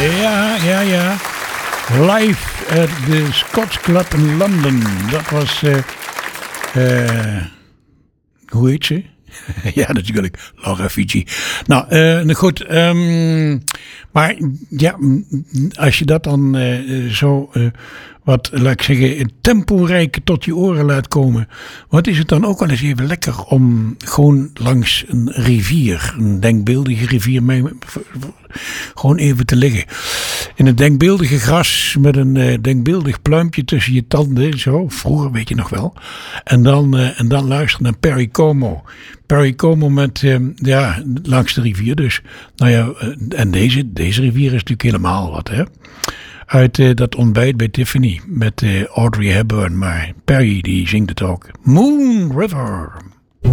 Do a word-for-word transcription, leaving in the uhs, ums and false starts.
Ja, ja, ja. Live at the Scots Club in London. Dat was... Uh, uh, hoe heet ze? Ja, natuurlijk. Laura Fiji. Nou, uh, goed. Um, maar ja, als je dat dan uh, zo... Uh, wat, laat ik zeggen, temporijk tot je oren laat komen. Wat is het dan ook wel eens even lekker om gewoon langs een rivier, een denkbeeldige rivier, mee, gewoon even te liggen. In het denkbeeldige gras met een uh, denkbeeldig pluimpje tussen je tanden, zo, vroeger weet je nog wel. En dan, uh, en dan luisteren naar Perry Como. Perry Como met, uh, ja, langs de rivier dus. Nou ja, uh, en deze, deze rivier is natuurlijk helemaal wat, hè. Uit uh, dat ontbijt bij Tiffany met uh, Audrey Hepburn. Maar Perry die zingt het ook. Moon River.